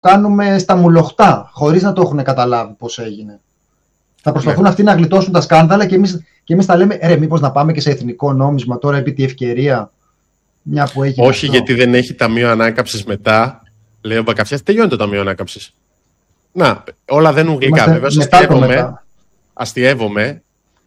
κάνουμε στα μουλοχτά, χωρίς να το έχουν καταλάβει πώς έγινε. Θα προσπαθούν αυτοί να γλιτώσουν τα σκάνδαλα και εμείς θα λέμε μήπως να πάμε και σε εθνικό νόμισμα τώρα επί τη ευκαιρία, μια που έχει. Όχι, γιατί δεν έχει ταμείο ανάκαμψης μετά. Λέει ο Μπακαψιάς, τελειώνει το ταμείο ανάκαμψης. Να, όλα δεν είναι γλυκά. Βέβαια, αστειεύομαι.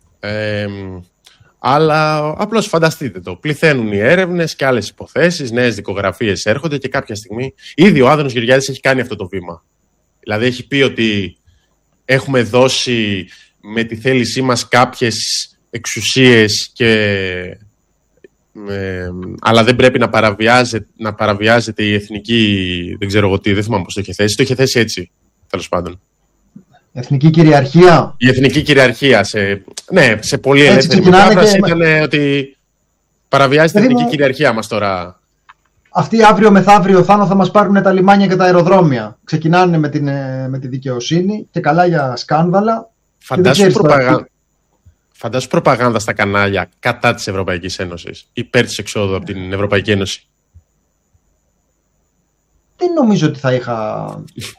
Αλλά απλώς φανταστείτε το. Πληθαίνουν οι έρευνες και άλλες υποθέσεις, νέες δικογραφίες έρχονται και κάποια στιγμή. Ήδη ο Άδωνος Γεωργιάδης έχει κάνει αυτό το βήμα. Δηλαδή έχει πει ότι έχουμε δώσει με τη θέλησή μας κάποιες εξουσίες αλλά δεν πρέπει να παραβιάζεται η εθνική. Δεν ξέρω εγώ τι, δεν θυμάμαι πώς το είχε θέσει. Το είχε θέσει έτσι, τέλος πάντων. Εθνική κυριαρχία. Η εθνική κυριαρχία. Σε πολύ ελεύθερη μετάφραση ήταν ότι παραβιάζεται η εθνική κυριαρχία μας τώρα. Αυτοί αύριο μεθαύριο θα μας πάρουν τα λιμάνια και τα αεροδρόμια. Ξεκινάνε με τη δικαιοσύνη και καλά για σκάνδαλα. Φαντάσου προπαγάνδα στα κανάλια κατά της Ευρωπαϊκής Ένωσης, υπέρ της εξόδου από την Ευρωπαϊκή Ένωση. Δεν νομίζω ότι θα είχα...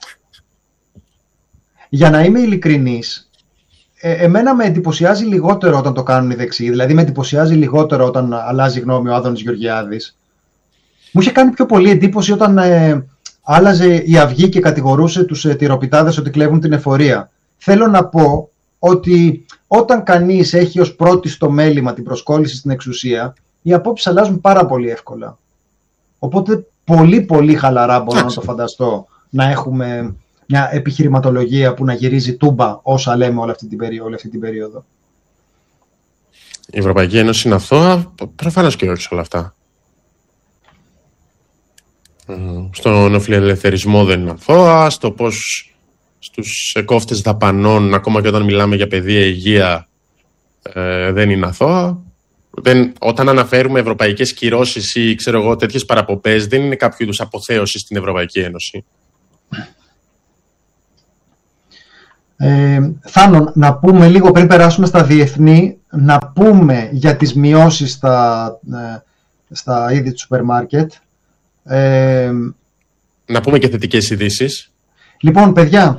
Για να είμαι ειλικρινής, εμένα με εντυπωσιάζει λιγότερο όταν το κάνουν οι δεξιοί. Δηλαδή με εντυπωσιάζει λιγότερο όταν αλλάζει γνώμη ο Άδωνης Γεωργιάδης. Μου είχε κάνει πιο πολύ εντύπωση όταν άλλαζε η Αυγή και κατηγορούσε τους τυροπιτάδες ότι κλέβουν την εφορία. Θέλω να πω ότι όταν κανείς έχει ως πρώτη στο μέλημα την προσκόλληση στην εξουσία, οι απόψεις αλλάζουν πάρα πολύ εύκολα. Οπότε πολύ πολύ χαλαρά μπορώ να το φανταστώ να έχουμε μια επιχειρηματολογία που να γυρίζει τούμπα όσα λέμε όλη αυτή την περίοδο. Η Ευρωπαϊκή Ένωση είναι αθώα, προφανώς και όχι σε όλα αυτά. Στον νεοφιλελευθερισμό δεν είναι αθώα, στο πώς στους κόφτες δαπανών, ακόμα και όταν μιλάμε για παιδεία, υγεία, δεν είναι αθώα. Όταν αναφέρουμε ευρωπαϊκές κυρώσεις ή τέτοιες παραπομπές, δεν είναι κάποιο είδους αποθέωση στην Ευρωπαϊκή Ένωση. Θάνο, να πούμε λίγο πριν περάσουμε στα διεθνή, να πούμε για τις μειώσεις στα είδη του σούπερ μάρκετ. Να πούμε και θετικές ειδήσεις. Λοιπόν, παιδιά,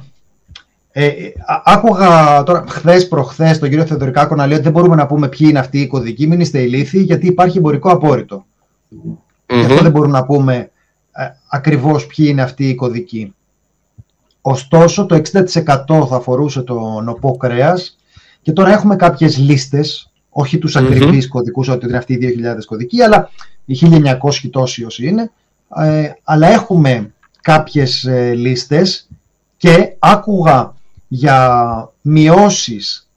άκουγα τώρα προχθές τον κύριο Θεοδωρικάκο να λέει ότι δεν μπορούμε να πούμε ποιοι είναι αυτοί οι κωδικοί, μην είστε ηλίθιοι, γιατί υπάρχει εμπορικό απόρριτο. Γι' αυτό δεν μπορούμε να πούμε ακριβώς ποιοι είναι αυτοί οι κωδικοί. Ωστόσο, το 60% θα αφορούσε το νοπό κρέας και τώρα έχουμε κάποιες λίστες, όχι τους ακριβείς κωδικούς, ότι είναι αυτοί οι 2.000 κωδικοί, αλλά οι 1.900 τόσοι όσοι είναι, αλλά έχουμε κάποιες λίστες και άκουγα για μειώσεις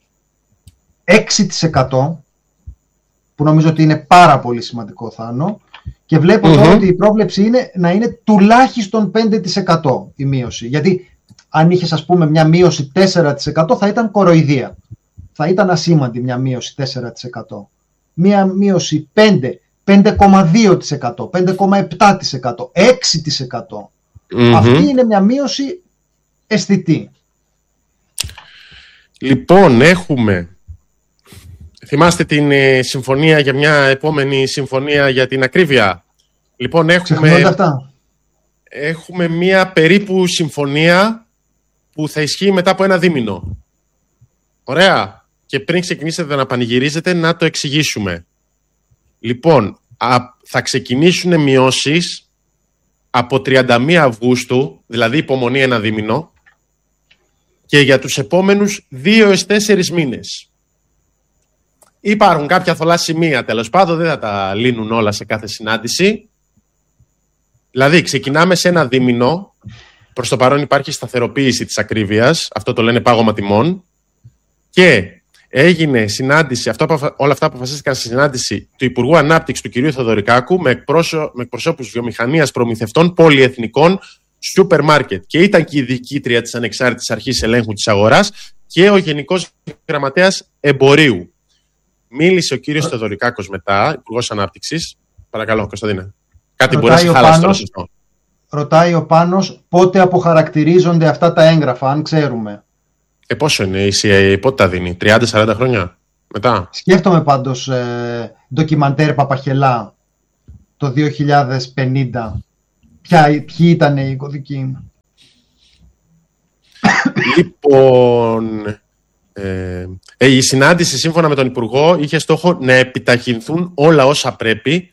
6%, που νομίζω ότι είναι πάρα πολύ σημαντικό, Θάνο, και βλέπω τώρα ότι η πρόβλεψη είναι να είναι τουλάχιστον 5% η μείωση. Γιατί αν είχες, ας πούμε, μια μείωση 4% θα ήταν κοροϊδία. Θα ήταν ασήμαντη μια μείωση 4%. Μια μείωση 5,2%, 5,7%, 6%. Αυτή είναι μια μείωση αισθητή. Λοιπόν, έχουμε... Θυμάστε την συμφωνία για μια επόμενη συμφωνία για την ακρίβεια. Λοιπόν, έχουμε μια περίπου συμφωνία που θα ισχύει μετά από ένα δίμηνο. Ωραία. Και πριν ξεκινήσετε να πανηγυρίζετε, να το εξηγήσουμε. Λοιπόν, θα ξεκινήσουν μειώσεις από 31 Αυγούστου, δηλαδή υπομονή ένα δίμηνο, και για τους επόμενους 2-4 μήνες. Υπάρχουν κάποια θολά σημεία, τέλος πάντων, δεν θα τα λύνουν όλα σε κάθε συνάντηση. Δηλαδή, ξεκινάμε σε ένα δίμηνο. Προς το παρόν υπάρχει σταθεροποίηση της ακρίβειας. Αυτό το λένε πάγωμα τιμών. Και έγινε συνάντηση, όλα αυτά αποφασίστηκαν στη συνάντηση του Υπουργού Ανάπτυξης του κ. Θεοδωρικάκου με εκπροσώπους βιομηχανίας, προμηθευτών, πολυεθνικών, σούπερ μάρκετ. Και ήταν και η διοικήτρια της Ανεξάρτητης Αρχής Ελέγχου της Αγοράς και ο Γενικός Γραμματέας Εμπορίου. Μίλησε ο κύριος Θεοδωρικάκος μετά, Υπουργός Ανάπτυξης. Παρακαλώ, Κωνσταντίνε. Κάτι μπορεί να σε χάλασε τώρα σωστό. Ρωτάει ο Πάνος πότε αποχαρακτηρίζονται αυτά τα έγγραφα, αν ξέρουμε. Πόσο είναι η CIA, πότε τα δίνει, 30-40 χρόνια μετά. Σκέφτομαι πάντως ντοκιμαντέρ Παπαχελά το 2050. Ποιοι ήταν οι κωδικοί. Λοιπόν, η συνάντηση σύμφωνα με τον Υπουργό είχε στόχο να επιταχυνθούν όλα όσα πρέπει,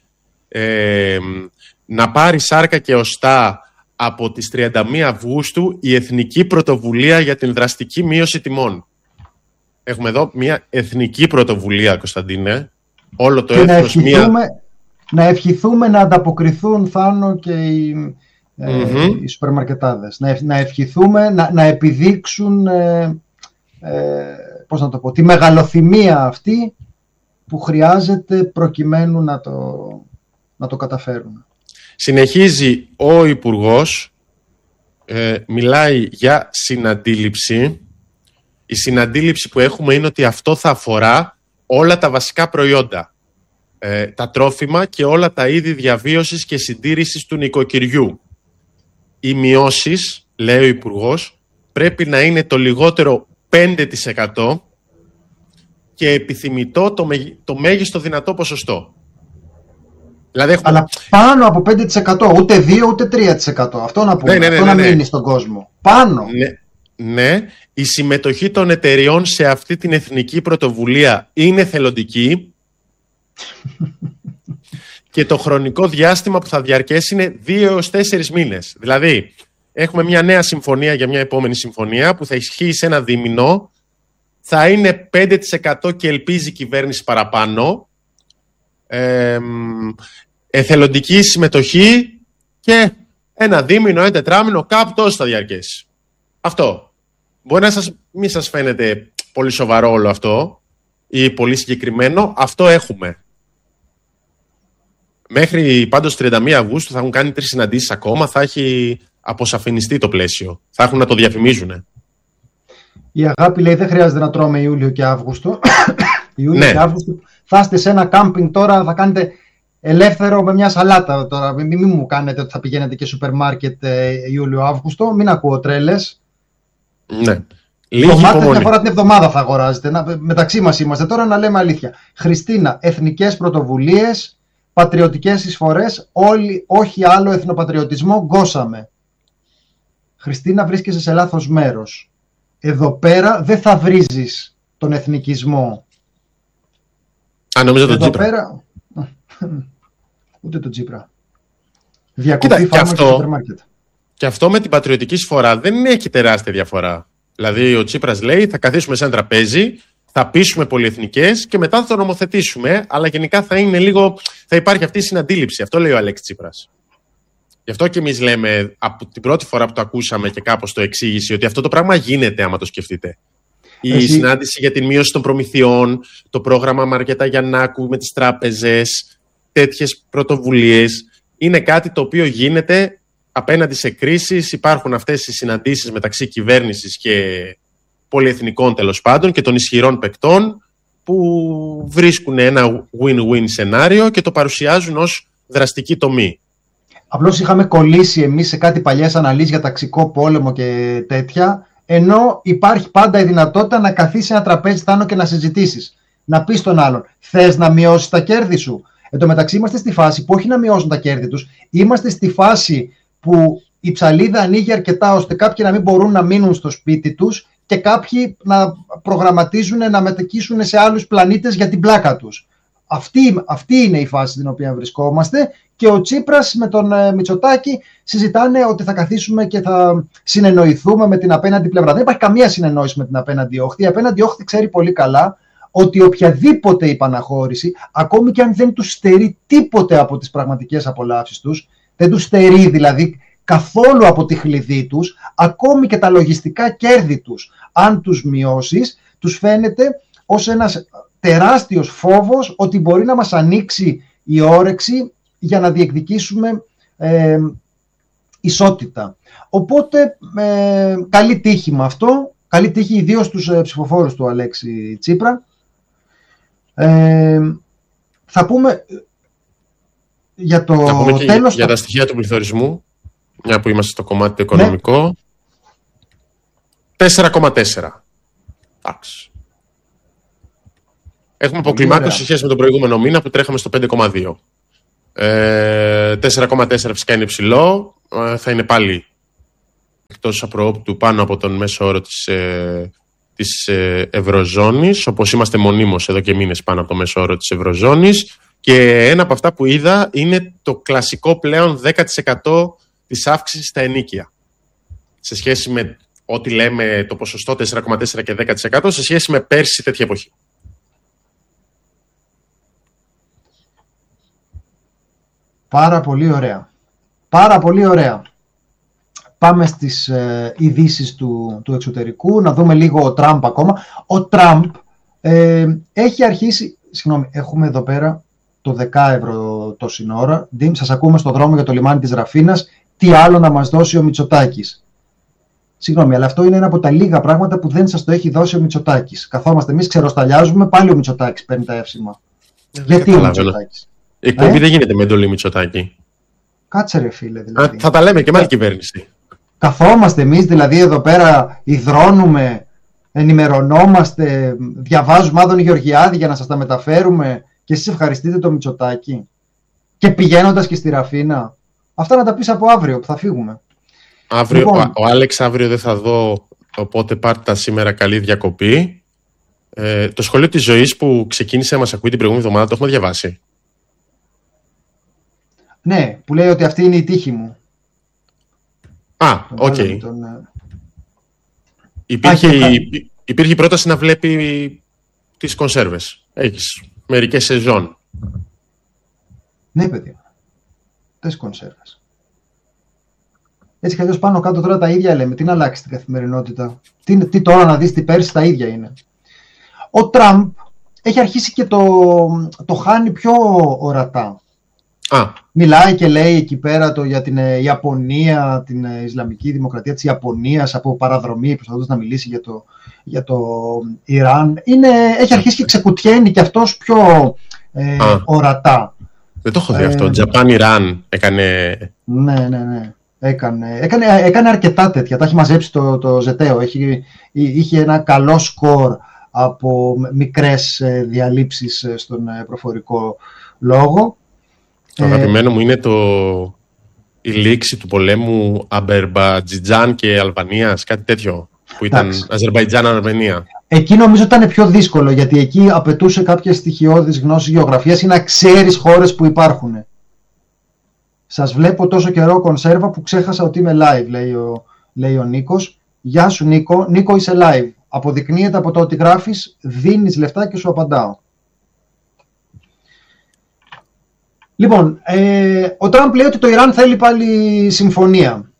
να πάρει σάρκα και οστά από τις 31 Αυγούστου η Εθνική Πρωτοβουλία για την Δραστική Μείωση Τιμών. Έχουμε εδώ μια εθνική πρωτοβουλία, Κωνσταντίνε. Όλο το έθνος να ευχηθούμε να ανταποκριθούν, Θάνο, και οι σούπερμαρκετάδες. Να ευχηθούμε να επιδείξουν πώς να το πω, τη μεγαλοθυμία αυτή που χρειάζεται προκειμένου να το καταφέρουν. Συνεχίζει ο Υπουργός, μιλάει για συναντήληψη. Η συναντήληψη που έχουμε είναι ότι αυτό θα αφορά όλα τα βασικά προϊόντα, τα τρόφιμα και όλα τα είδη διαβίωσης και συντήρησης του νοικοκυριού. Οι μειώσεις, λέει ο Υπουργός, πρέπει να είναι το λιγότερο 5% και επιθυμητό το μέγιστο δυνατό ποσοστό. Δηλαδή Αλλά πάνω από 5%, ούτε 2 ούτε 3%. Αυτό να πούμε, να μείνει στον κόσμο. Πάνω. Ναι, η συμμετοχή των εταιριών σε αυτή την εθνική πρωτοβουλία είναι θελοντική και το χρονικό διάστημα που θα διαρκέσει είναι 2 έως 4 μήνες. Δηλαδή, έχουμε μια νέα συμφωνία για μια επόμενη συμφωνία που θα ισχύει σε ένα δίμηνο, θα είναι 5% και ελπίζει η κυβέρνηση παραπάνω, εθελοντική συμμετοχή και ένα δίμηνο, ένα τετράμηνο, κάπου τόσο θα διαρκέσει. Αυτό. Μπορεί να μην σας φαίνεται πολύ σοβαρό όλο αυτό ή πολύ συγκεκριμένο. Αυτό έχουμε. Μέχρι πάντως 31 Αυγούστου θα έχουν κάνει 3 συναντήσεις ακόμα. Θα έχει αποσαφινιστεί το πλαίσιο. Θα έχουν να το διαφημίζουν. Η Αγάπη λέει δεν χρειάζεται να τρώμε Ιούλιο και Αύγουστο. Ιούλιο και Αύγουστο. Θα είστε σε ένα κάμπινγκ τώρα, θα κάνετε ελεύθερο με μια σαλάτα. Τώρα μην μου κάνετε ότι θα πηγαίνετε και σούπερ μάρκετ Ιούλιο-Αύγουστο. Μην ακούω τρέλες. Ναι. Μια φορά την εβδομάδα θα αγοράζετε. Μεταξύ μας είμαστε τώρα, να λέμε αλήθεια. Χριστίνα, εθνικές πρωτοβουλίες, πατριωτικές εισφορές, όχι άλλο εθνοπατριωτισμό, γκώσαμε. Χριστίνα, βρίσκεσαι σε λάθος μέρος. Εδώ πέρα δεν θα βρίζεις τον εθνικισμό. Νομίζω τον Τσίπρα. Πέρα... Ούτε τον Τσίπρα. Διακοπή φάρμακο στο σούπερ μάρκετ. Και αυτό με την πατριωτική εισφορά δεν έχει τεράστια διαφορά. Δηλαδή ο Τσίπρας λέει θα καθίσουμε σε ένα τραπέζι, θα πείσουμε πολυεθνικές και μετά θα το νομοθετήσουμε, αλλά γενικά θα υπάρχει αυτή η συναντήληψη. Αυτό λέει ο Αλέξης Τσίπρας. Γι' αυτό και εμείς λέμε από την πρώτη φορά που το ακούσαμε και κάπως το εξήγησε ότι αυτό το πράγμα γίνεται άμα το σκεφτείτε. Η συνάντηση για την μείωση των προμηθειών, το πρόγραμμα Μαρκέτα Γιαννάκου με τις τράπεζες, τέτοιες πρωτοβουλίες, είναι κάτι το οποίο γίνεται απέναντι σε κρίσεις. Υπάρχουν αυτές οι συναντήσεις μεταξύ κυβέρνησης και πολυεθνικών τέλος πάντων και των ισχυρών παικτών που βρίσκουν ένα win-win σενάριο και το παρουσιάζουν ως δραστική τομή. Απλώς είχαμε κολλήσει εμείς σε κάτι παλιές αναλύσεις για ταξικό πόλεμο και τέτοια, ενώ υπάρχει πάντα η δυνατότητα να καθίσεις σε ένα τραπέζι Θάνο και να συζητήσεις. Να πεις στον άλλον, θες να μειώσεις τα κέρδη σου? Εν τω μεταξύ είμαστε στη φάση που όχι να μειώσουν τα κέρδη τους, είμαστε στη φάση που η ψαλίδα ανοίγει αρκετά ώστε κάποιοι να μην μπορούν να μείνουν στο σπίτι τους και κάποιοι να προγραμματίζουν να μετακίσουν σε άλλους πλανήτες για την πλάκα τους. Αυτή είναι η φάση στην οποία βρισκόμαστε και ο Τσίπρας με τον Μητσοτάκη συζητάνε ότι θα καθίσουμε και θα συνεννοηθούμε με την απέναντι πλευρά. Δεν υπάρχει καμία συνεννόηση με την απέναντι όχθη. Η απέναντι όχθη ξέρει πολύ καλά ότι οποιαδήποτε υπαναχώρηση, ακόμη και αν δεν τους στερεί τίποτε από τις πραγματικές απολαύσεις τους, δεν τους στερεί δηλαδή καθόλου από τη χλειδί τους, ακόμη και τα λογιστικά κέρδη τους, αν τους μειώσεις, τους φαίνεται ως ένας τεράστιος φόβος ότι μπορεί να μας ανοίξει η όρεξη για να διεκδικήσουμε ισότητα. Οπότε καλή τύχη με αυτό, καλή τύχη ιδίως στους ψηφοφόρους του Αλέξη Τσίπρα. Θα πούμε για το τέλος... Για τα στοιχεία του πληθωρισμού, μια που είμαστε στο κομμάτι το οικονομικό. Ναι. 4,4. Εντάξει. Έχουμε αποκλιμάκωση σε σχέση με τον προηγούμενο μήνα που τρέχαμε στο 5,2. 4,4 φυσικά είναι υψηλό. Θα είναι πάλι εκτός απροόπτου πάνω από τον μέσο όρο της Ευρωζώνης, όπως είμαστε μονίμως εδώ και μήνες πάνω από το μέσο όρο της Ευρωζώνης, και ένα από αυτά που είδα είναι το κλασικό πλέον 10% της αύξησης στα ενοίκια. Σε σχέση με ό,τι λέμε το ποσοστό 4,4% και 10% σε σχέση με πέρσι τέτοια εποχή. Πάρα πολύ ωραία. Πάρα πολύ ωραία. Πάμε στις ειδήσεις του εξωτερικού, να δούμε λίγο ο Τραμπ ακόμα. Ο Τραμπ έχει αρχίσει, συγγνώμη, έχουμε εδώ πέρα το 10 ευρώ το σύνορα. Ντίμ, σας ακούμε στο δρόμο για το λιμάνι της Ραφίνας. Τι άλλο να μας δώσει ο Μητσοτάκης? Συγγνώμη, αλλά αυτό είναι ένα από τα λίγα πράγματα που δεν σας το έχει δώσει ο Μητσοτάκης. Καθόμαστε εμείς, ξεροσταλιάζουμε, πάλι ο Μητσοτάκης παίρνει τα εύσημα. Γιατί ο Μητσοτάκης? Η εκπομπή δεν γίνεται με εντολή Μητσοτάκη. Κάτσε ρε φίλε, δηλαδή. Θα τα λέμε και με άλλη κυβέρνηση. Καθόμαστε εμείς δηλαδή εδώ πέρα, υδρώνουμε, ενημερωνόμαστε, διαβάζουμε Άδωνη Γεωργιάδη για να σας τα μεταφέρουμε και εσείς ευχαριστείτε το Μητσοτάκη. Και πηγαίνοντας και στη Ραφίνα. Αυτά να τα πεις από αύριο που θα φύγουμε. Αύριο, λοιπόν, ο Άλεξ αύριο δεν θα δω, οπότε πάρτε τα σήμερα καλή διακοπή. Το σχολείο της ζωής που ξεκίνησε να μας ακούει την προηγούμενη εβδομάδα το έχουμε διαβάσει. Ναι, που λέει ότι αυτή είναι η τύχη μου. Οκ. Υπήρχε η πρόταση να βλέπει τις κονσέρβες. Έχεις μερικές σεζόν. Ναι, παιδιά. Τις κονσέρβες. Έτσι κι αλλιώς πάνω κάτω τώρα τα ίδια λέμε. Τι να αλλάξει την καθημερινότητα? Τι τώρα να δεις, τι πέρσι τα ίδια είναι. Ο Τραμπ έχει αρχίσει και το χάνει πιο ορατά. Μιλάει και λέει εκεί πέρα για την Ιαπωνία, την Ισλαμική Δημοκρατία της Ιαπωνίας από παραδρομή, προσπαθώντας να μιλήσει για το Ιράν. Έχει αρχίσει και ξεκουτιένει και αυτός πιο ορατά. Δεν το έχω δει αυτό. Τζαπάν-Ιράν έκανε... Ναι. Έκανε αρκετά τέτοια. Τα έχει μαζέψει το Ζετέο. Είχε ένα καλό σκορ από μικρές διαλήψεις στον προφορικό λόγο. Το αγαπημένο μου είναι η λήξη του πολέμου Αζερμπαϊτζάν και Αλβανίας, κάτι τέτοιο, που ήταν Αζερμπαϊτζάν-Αρμενία. Εκεί νομίζω ήταν πιο δύσκολο, γιατί εκεί απαιτούσε κάποιες στοιχειώδεις γνώσεις γεωγραφίας ή να ξέρεις χώρες που υπάρχουν. Σας βλέπω τόσο καιρό κονσέρβα που ξέχασα ότι είμαι live, λέει ο Νίκος. Γεια σου Νίκο, Νίκο είσαι live. Αποδεικνύεται από το ότι γράφεις, δίνεις λεφτά και σου απαντάω. Λοιπόν, ο Τραμπ λέει ότι το Ιράν θέλει πάλι συμφωνία.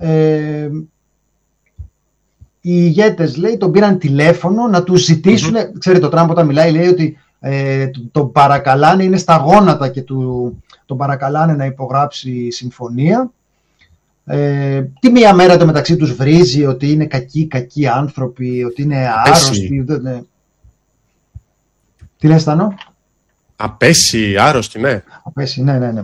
Οι ηγέτες, λέει, τον πήραν τηλέφωνο να του ζητήσουν. Ξέρετε, ο Τραμπ όταν μιλάει λέει ότι τον παρακαλάνε, είναι στα γόνατα και τον παρακαλάνε να υπογράψει συμφωνία. Τι μία μέρα το μεταξύ τους βρίζει ότι είναι κακοί άνθρωποι, ότι είναι άρρωστοι. Τι λες, Στάνο? Απέσιοι, άρρωστοι, ναι. Απέσιοι, ναι.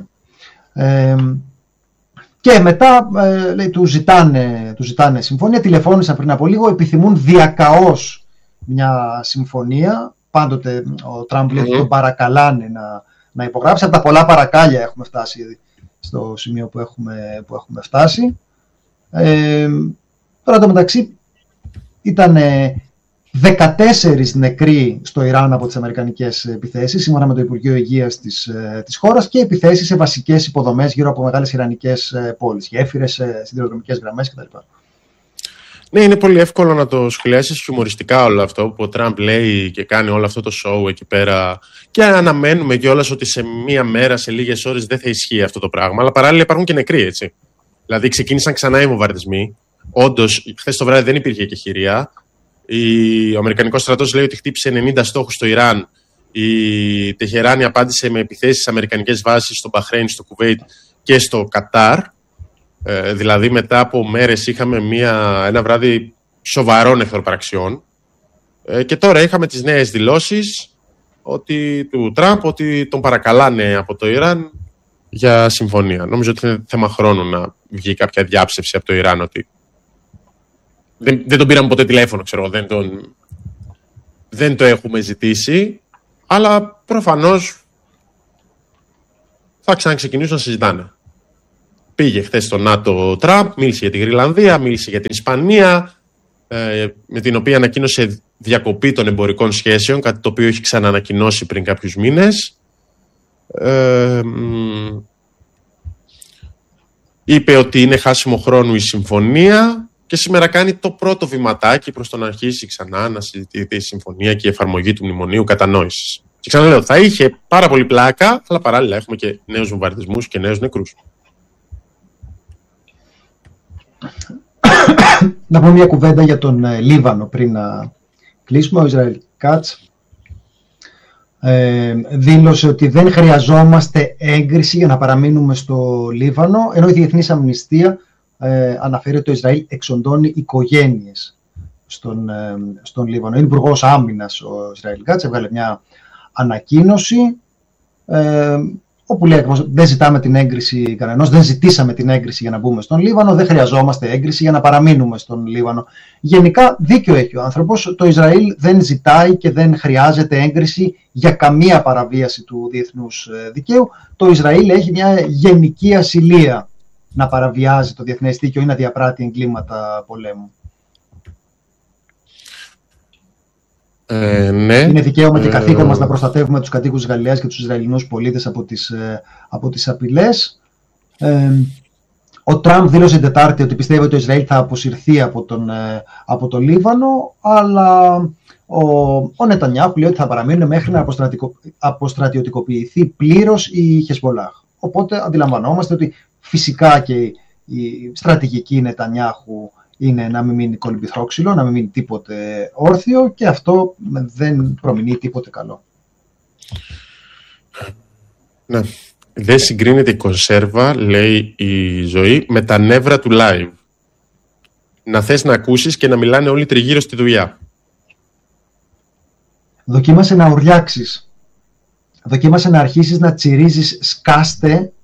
Και μετά λέει, του ζητάνε συμφωνία. Τηλεφώνησαν πριν από λίγο, επιθυμούν διακαώς μια συμφωνία. Πάντοτε ο Τραμπ λέει ότι τον παρακαλάνε να υπογράψει. Από τα πολλά παρακάλια έχουμε φτάσει ήδη στο σημείο που έχουμε φτάσει. Τώρα το μεταξύ ήταν 14 νεκροί στο Ιράν από τις αμερικανικές επιθέσεις, σύμφωνα με το Υπουργείο Υγείας της χώρας, και επιθέσεις σε βασικές υποδομές γύρω από μεγάλες ιρανικές πόλεις, γέφυρες, σιδηροδρομικές γραμμές κτλ. Ναι, είναι πολύ εύκολο να το σχολιάσεις χιουμοριστικά όλο αυτό που ο Τραμπ λέει και κάνει όλο αυτό το show εκεί πέρα, και αναμένουμε κιόλας ότι σε μία μέρα, σε λίγες ώρες δεν θα ισχύει αυτό το πράγμα, αλλά παράλληλα υπάρχουν και νεκροί, έτσι. Δηλαδή ξεκίνησαν ξανά οι βομβαρδισμοί. Όντως, χθες το βράδυ δεν υπήρχε εκεχηρία. Ο Αμερικανικός στρατός λέει ότι χτύπησε 90 στόχους στο Ιράν. Η Τεχεράνη απάντησε με επιθέσεις σε αμερικανικές βάσεις στο Μπαχρέιν, στο Κουβέιτ και στο Κατάρ. Δηλαδή μετά από μέρες είχαμε ένα βράδυ σοβαρών εχθροπραξιών. Και τώρα είχαμε τις νέες δηλώσεις του Τραμπ ότι τον παρακαλάνε από το Ιράν για συμφωνία. Νομίζω ότι είναι θέμα χρόνου να βγει κάποια διάψευση από το Ιράν ότι δεν τον πήραμε ποτέ τηλέφωνο, ξέρω, δεν το έχουμε ζητήσει, αλλά προφανώς θα ξαναξεκινήσουν να συζητάνε. Πήγε χθες στο ΝΑΤΟ ο Τραμπ, μίλησε για τη Γρυλανδία, μίλησε για την Ισπανία, με την οποία ανακοίνωσε διακοπή των εμπορικών σχέσεων, κάτι το οποίο έχει ξαναανακοινώσει πριν κάποιους μήνες. Είπε ότι είναι χάσιμο χρόνου η συμφωνία και σήμερα κάνει το πρώτο βηματάκι προς το να αρχίσει ξανά να συζητείται η συμφωνία και η εφαρμογή του μνημονίου κατανόησης. Και ξαναλέω, θα είχε πάρα πολύ πλάκα, αλλά παράλληλα έχουμε και νέους βομβαρδισμούς και νέους νεκρούς. Να πω μια κουβέντα για τον Λίβανο πριν να κλείσουμε. Ο Ισραήλ Κάτς δήλωσε ότι δεν χρειαζόμαστε έγκριση για να παραμείνουμε στο Λίβανο, ενώ η Διεθνής Αμνηστία αναφέρει ότι το Ισραήλ εξοντώνει οικογένειες στον Λίβανο. Είναι υπουργός άμυνας ο Ισραήλ Κάτς, έβγαλε μια ανακοίνωση όπου λέει δεν ζητάμε την έγκριση κανενός, δεν ζητήσαμε την έγκριση για να μπούμε στον Λίβανο, δεν χρειαζόμαστε έγκριση για να παραμείνουμε στον Λίβανο. Γενικά δίκιο έχει ο άνθρωπος, το Ισραήλ δεν ζητάει και δεν χρειάζεται έγκριση για καμία παραβίαση του διεθνούς δικαίου. Το Ισραήλ έχει μια γενική ασυλία να παραβιάζει το διεθνές δίκαιο ή να διαπράττει εγκλήματα πολέμου. Ναι. Είναι δικαίωμα και καθήκον μας να προστατεύουμε τους κατοίκους της Γαλλίας και τους Ισραηλινούς πολίτες από τις απειλές. Ο Τραμπ δήλωσε την Τετάρτη ότι πιστεύει ότι το Ισραήλ θα αποσυρθεί από το Λίβανο, αλλά ο Νετανιάχου λέει ότι θα παραμείνουν μέχρι να αποστρατιωτικοποιηθεί πλήρως η Χεσμολάχ. Οπότε αντιλαμβανόμαστε ότι φυσικά και η στρατηγική Νετανιάχου είναι να μην μείνει κολυμπηθρόξυλο, να μην μείνει τίποτε όρθιο, και αυτό δεν προμηνύει τίποτε καλό. Ναι. Δεν συγκρίνεται η κονσέρβα, λέει η Ζωή, με τα νεύρα του live. Να θες να ακούσεις και να μιλάνε όλοι τριγύρω στη δουλειά. Δοκίμασε να ουριάξεις. Δοκίμασε να αρχίσεις να τσιρίζεις σκάστε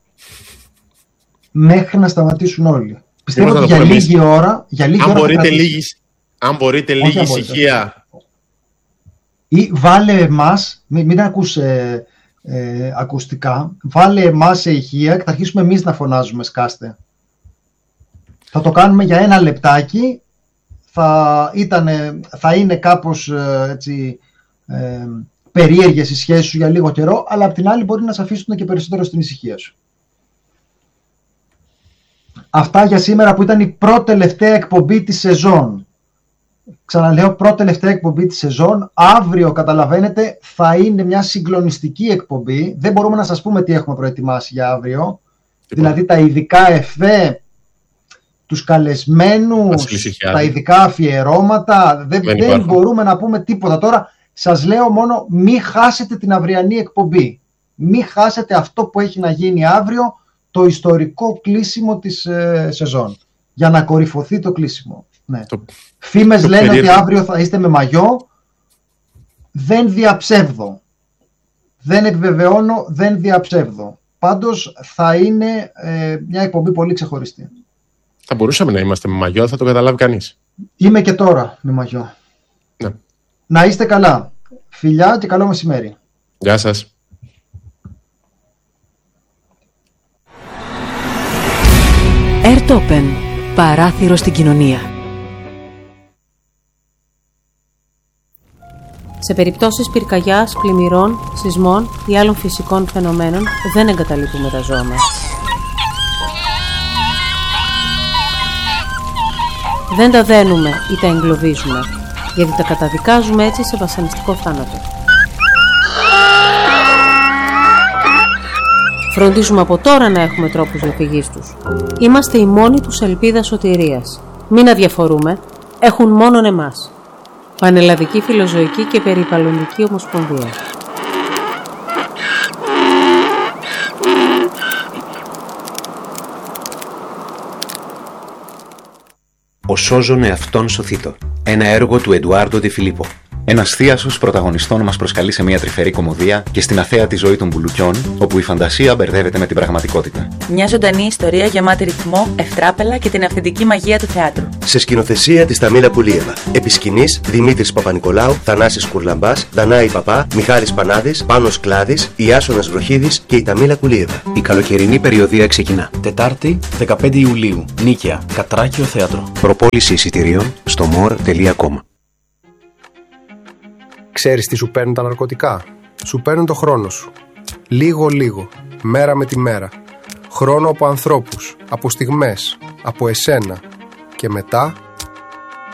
μέχρι να σταματήσουν όλοι. Πιστεύω ότι για λίγη ώρα... Αν μπορείτε λίγη ησυχία. Ή βάλε εμάς, μην ακούς ακουστικά, βάλε εμάς σε ηχεία και θα αρχίσουμε εμείς να φωνάζουμε σκάστε. Θα το κάνουμε για ένα λεπτάκι, θα είναι κάπως έτσι, περίεργες οι σχέσεις σου για λίγο καιρό, αλλά απ' την άλλη μπορεί να σε αφήσουν και περισσότερο στην ησυχία σου. Αυτά για σήμερα, που ήταν η πρώτη τελευταία εκπομπή της σεζόν. Ξαναλέω, πρώτη τελευταία εκπομπή της σεζόν. Αύριο, καταλαβαίνετε, θα είναι μια συγκλονιστική εκπομπή. Δεν μπορούμε να σας πούμε τι έχουμε προετοιμάσει για αύριο. Δηλαδή τα ειδικά εφέ, τους καλεσμένους, τα ειδικά αφιερώματα. Δεν μπορούμε να πούμε τίποτα. Τώρα σας λέω μόνο μη χάσετε την αυριανή εκπομπή. Μη χάσετε αυτό που έχει να γίνει αύριο, το ιστορικό κλείσιμο της σεζόν. Για να κορυφωθεί το κλείσιμο. Ναι. Φήμες λένε ότι αύριο θα είστε με μαγιό. Δεν διαψεύδω. Δεν επιβεβαιώνω, δεν διαψεύδω. Πάντως θα είναι μια εκπομπή πολύ ξεχωριστή. Θα μπορούσαμε να είμαστε με μαγιό, θα το καταλάβει κανείς. Είμαι και τώρα με μαγιό. Ναι. Να είστε καλά. Φιλιά και καλό μεσημέρι. Γεια σας. Airtopen. Παράθυρο στην κοινωνία. Σε περιπτώσεις πυρκαγιάς, πλημμυρών, σεισμών ή άλλων φυσικών φαινομένων δεν εγκαταλείπουμε τα ζώα μας. Δεν τα δένουμε ή τα εγκλωβίζουμε, γιατί τα καταδικάζουμε έτσι σε βασανιστικό θάνατο. Φροντίζουμε από τώρα να έχουμε τρόπους διαφυγής τους. Είμαστε η μόνη τους ελπίδα σωτηρίας. Μην αδιαφορούμε, έχουν μόνον εμάς. Πανελλαδική Φιλοζωική και Περιβαλλοντική Ομοσπονδία. Ο σώζον εαυτόν σωθήτω. Ένα έργο του Εντουάρντο Ντε Φιλίππο. Ένας θίασος πρωταγωνιστών μας προσκαλεί σε μια τρυφερή κωμωδία και στην αθέατη ζωή των μπουλουκιών, όπου η φαντασία μπερδεύεται με την πραγματικότητα. Μια ζωντανή ιστορία γεμάτη ρυθμό, ευτράπελα και την αυθεντική μαγεία του θεάτρου. Σε σκηνοθεσία της Ταμίλα Κουλίεβα. Επί σκηνής Δημήτρης Παπα-Νικολάου, Θανάσης Κουρλαμπάς, Δανάη Παπά, Μιχάλης Πανάδης, Πάνος Κλάδης, Ιάσονας Βροχίδης και η Ταμίλα Κουλίεβα. Η καλοκαιρινή περιοδία ξεκινά. Τετάρτη, 15 Ιουλίου. Νίκαια, Κατράκιο Θέατρο. Προπόληση εισιτηρίων στο more.com. Ξέρεις τι σου παίρνουν τα ναρκωτικά? Σου παίρνουν το χρόνο σου. Λίγο-λίγο, μέρα με τη μέρα. Χρόνο από ανθρώπους, από στιγμές, από εσένα. Και μετά